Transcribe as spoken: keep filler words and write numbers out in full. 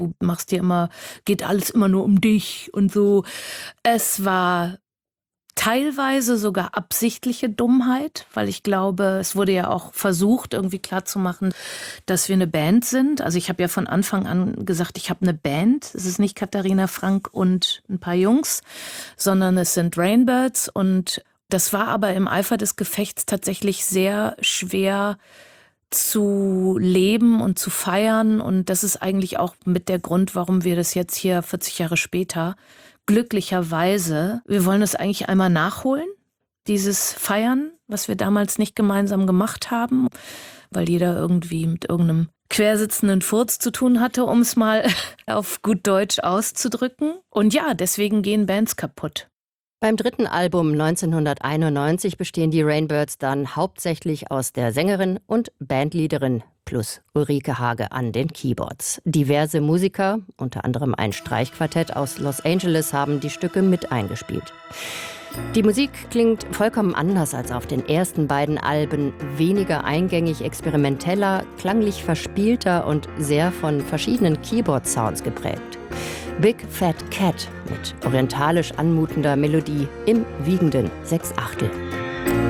Du machst dir immer geht alles immer nur um dich und so. Es war teilweise sogar absichtliche Dummheit, weil ich glaube, es wurde ja auch versucht, irgendwie klarzumachen, dass wir 'ne Band sind. Also, ich habe ja von Anfang an gesagt, ich habe 'ne Band. Es ist nicht Katharina Frank und 'n paar Jungs, sondern es sind Rainbirds und das war aber im Eifer des Gefechts tatsächlich sehr schwer zu leben und zu feiern und das ist eigentlich auch mit der Grund, warum wir das jetzt hier vierzig Jahre später glücklicherweise wir wollen das eigentlich einmal nachholen, dieses Feiern, was wir damals nicht gemeinsam gemacht haben, weil jeder irgendwie mit irgend 'nem quersitzenden Furz zu tun hatte, um's mal auf gut Deutsch auszudrücken. Und ja, deswegen gehen Bands kaputt. Beim dritten Album neunzehnhunderteinundneunzig bestehen die Rainbirds dann hauptsächlich aus der Sängerin und Bandleaderin plus Ulrike Hage an den Keyboards. Diverse Musiker, unter anderem ein Streichquartett aus Los Angeles, haben die Stücke mit eingespielt. Die Musik klingt vollkommen anders als auf den ersten beiden Alben, weniger eingängig, experimenteller, klanglich verspielter und sehr von verschiedenen Keyboard-Sounds geprägt. Big Fat Cat mit orientalisch anmutender Melodie im wiegenden Sechsachtel.